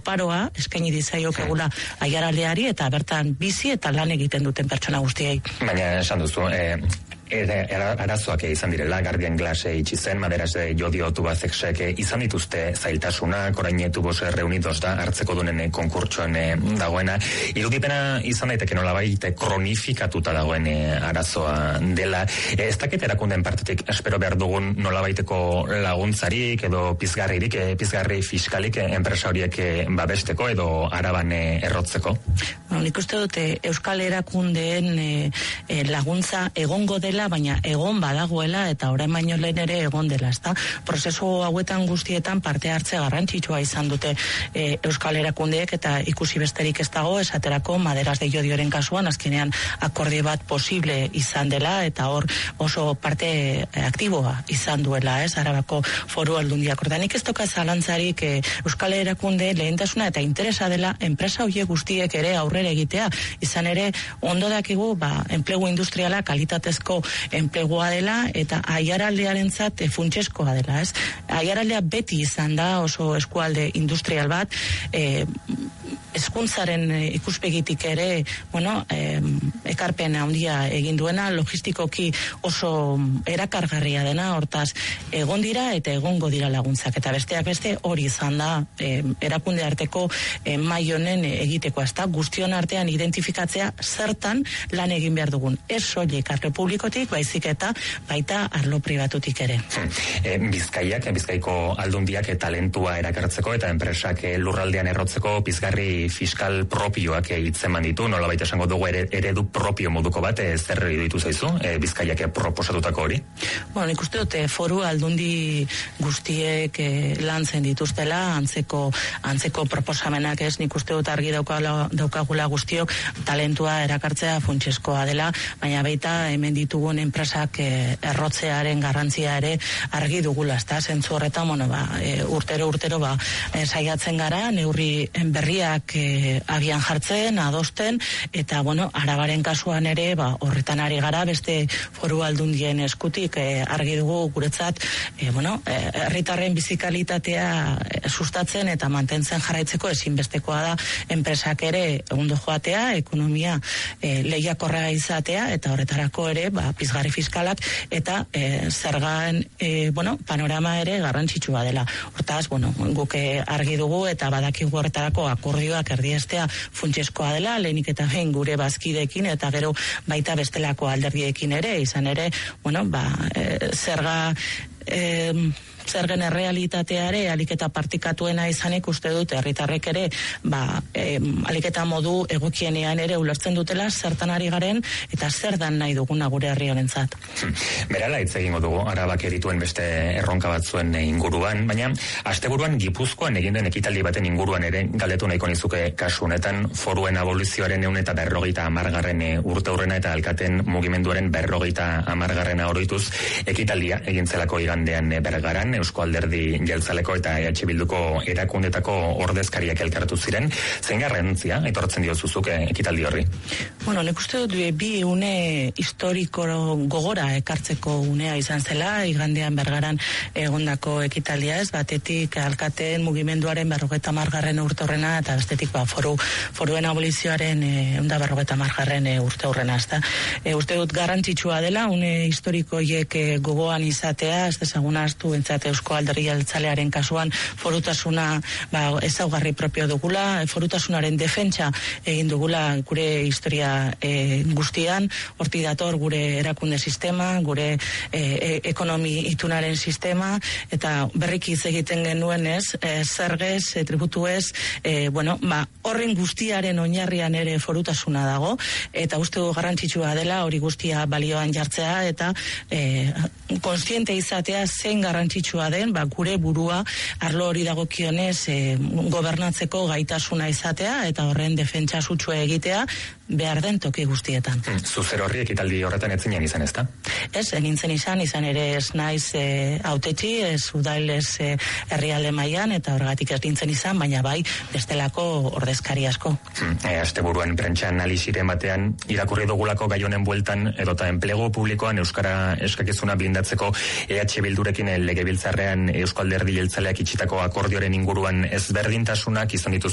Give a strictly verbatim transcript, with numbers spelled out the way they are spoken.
oparoa eskaini dizaiokegula Aiaraldeari eta bertan bizi eta lan egiten duten pertsona guztiei. Baina esan duzu, eh, arazoak izan direla, Guardian Glass itxi zen, Maderas de Jodio Tubaceksek izan dituzte zailtasunak, orain Tubos Reunidos da hartzeko dunen konkurtsoan dagoena. Irudipena izan daiteke nolabait kronifikatuta dagoen arazoa dela. Ez dakit erakundeen partetik espero behar dugun nolabaiteko laguntzarik edo pizgarririk, pizgarri fiskalik enpresa horiek babesteko edo araban errotzeko? Bueno, nik uste dute Euskal Erakundeen laguntza egongo dela, baina egon badagoela eta orain baino lehen ere egon dela, ezta? Prozesu hauetan guztietan parte hartze garrantzitsua izan dute e, Euskal Erakundeek eta ikusi besterik ez dago, esaterako Maderas de Jodioren kasuan azkenean akordio bat posible izan dela eta hor oso parte aktiboa izan duela, ez? Arabako Foru Aldundiak. Ordanik ez toka zalantzarik e, Euskal Erakunde lehentasuna eta interesa dela enpresa horiek guztiek ere aurrera egitea, izan ere ondo dakigu ba, enplegu industriala kalitatezko enplegua dela eta Aiaraldearentzat funtseskoa dela, ez? Aiaraldea beti izan da oso eskualde industrial bat, eh, hezkuntzaren ikuspegitik ere, bueno, eh, ekarpen handia egin duena, logistikoki oso erakargarria dena, hortaz egon dira eta egongo dira laguntzak, eta besteak beste hori izan da eh, erakunde arteko eh, mai honen egiteko, ezta? Guztion artean identifikatzea zertan lan egin behar dugun, ez soilik arlo publikotik, baizik eta baita arlo pribatutik ere. E, Bizkaiak, Bizkaiko aldundiak talentua erakartzeko eta enpresak lurraldean errotzeko pizgarri fiskal propioak hitzeman ditu, nolabait esango dugu ere, eredu propio moduko bat, e, zer iruditu zaizu, e, Bizkaiak proposatutako hori? Bueno, nik uste dute foru aldundi guztiek e, lantzen dituztela, antzeko, antzeko proposamenak, ez, nik uste dut argi daukagula, daukagula guztiok talentua erakartzea funtseskoa dela, baina baita hemen ditugun enpresak e, errotzearen garrantzia ere argi dugula, ezta? Zentzu horretan, bueno, ba, e, urtero urtero ba, e, saiatzen gara, neurri berriak e, abian jartzen, adosten, eta bueno, Arabaren kasuan ere, ba, horretan ari gara, beste foru aldundien eskutik e, argi dugu guretzat, e, bueno, herritarren bizikalitatea e, sustatzen eta mantentzen jarraitzeko ezinbestekoa da enpresak ere ondo joatea, ekonomia e, lehiakorra izatea, eta horretarako ere, ba, pizgarri fiskalak eta e, zergan e, bueno, panorama ere garrantzitsua dela. Hortaz, bueno, guke argi dugu eta badakigu horretarako akordioak erdiestea funtseskoa dela, lehenik eta behin gure bazkideekin eta gero baita bestelako alderdiekin ere, izan ere, bueno, ba, e, zerga e, zergen errealitateare aliketa partikatuena izanik uste dut herritarrek ere ba, e, aliketa modu egokienean ere ulertzen dutela zertan ari garen eta zer dan nahi duguna gure herri honentzat. Berala hitz egingo dugu Arabak erituen beste erronka batzuen inguruan, baina asteburuan Gipuzkoan egin den ekitaldi baten inguruan ere galdetu nahiko nizuke kasu honetan, foruen abolizioaren ehun eta berrogeita hamargarren urte hurrena eta alkaten mugimenduaren berrogeita hamargarrena oroituz ekitaldia egintzelako igandean Bergaran, Eusko Alderdi Jeltzaleko eta E H Bilduko erakundetako ordezkariak elkartu ziren. Zein garrantzia aitortzen diozuzuke ekitaldi horri? Bueno, nik uste dut bi une historiko gogora ekartzeko unea izan zela, igandean Bergaran egondako ekitaldia, ez, batetik alkateen mugimenduaren berrogeita hamargarren urte horrena eta bestetik ba, foru, foruen abolizioaren ehun eta berrogeita hamargarren urte horrena, ezta. E, uste dut garrantzitsua dela une historikoiek gogoan izatea, ez desaguna astu entzat Eusko Alderdi Jeltzalearen kasuan forutasuna ba, ezaugarri propio dugula, forutasunaren defentsa egin dugula gure historia e, guztian, hortik dator gure erakunde sistema, gure e, ekonomi itunaren sistema, eta berriki hitz egiten genuenez, e, zergez, e, tributuez, e, bueno, ba, horren guztiaren oinarrian ere forutasuna dago, eta uste du garrantzitsua dela hori guztia balioan jartzea, eta e, konstiente izatea zein garrantzitsua den, ba, gure burua arlo hori dagokionez e, gobernatzeko gaitasuna izatea eta horren defentsa sutsua egitea behar den toki guztietan. Hmm, Zuzer horri ekitaldi horretan etzinen izan, ezta? Ez, enintzen izan, izan ere ez naiz e, autetxi, ez udail ez e, herrialde mailan eta horregatik ez nintzen izan, baina bai bestelako ordezkari asko. Hmm, e, Asteburuan prentsa analiziren batean irakurri dugulako gai honen bueltan edota enplegu publikoan euskara eskakizuna blindatzeko E H Bildurekin legebiltzarrean Eusko Alderdi Jeltzaleak itxitako akordioaren inguruan ezberdintasunak izan dituz